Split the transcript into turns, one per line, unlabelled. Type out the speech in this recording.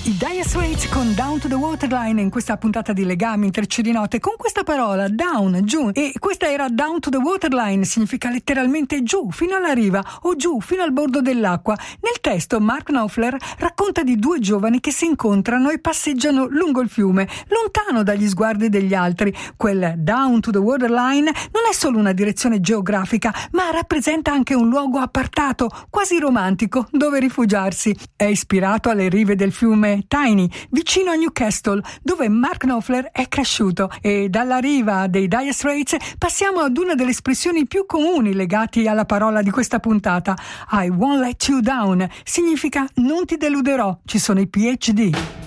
I Dire Straits con Down to the Waterline in questa puntata di Legami Intrecci di Note, con questa parola down, giù, e questa era Down to the Waterline, significa letteralmente giù fino alla riva o giù fino al bordo dell'acqua. Nel testo Mark Knopfler racconta di due giovani che si incontrano e passeggiano lungo il fiume, lontano dagli sguardi degli altri. Quel Down to the Waterline non è solo una direzione geografica, ma rappresenta anche un luogo appartato, quasi romantico, dove rifugiarsi. È ispirato alle rive del fiume Tyne, vicino a Newcastle, dove Mark Knopfler è cresciuto. E dalla riva dei Dire Straits passiamo ad una delle espressioni più comuni legati alla parola di questa puntata. I won't let you down significa non ti deluderò. Ci sono i PhD.